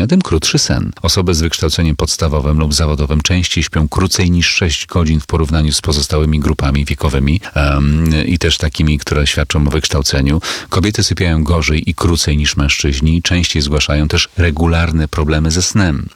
sypialnia, tym krótszy sen. Osoby z wykształceniem podstawowym lub zawodowym częściej śpią krócej niż 6 godzin w porównaniu z pozostałymi grupami wiekowymi i też takimi, które świadczą o wykształceniu. Kobiety sypiają gorzej i krócej niż mężczyźni, częściej zgłaszają też regularne problemy ze snem.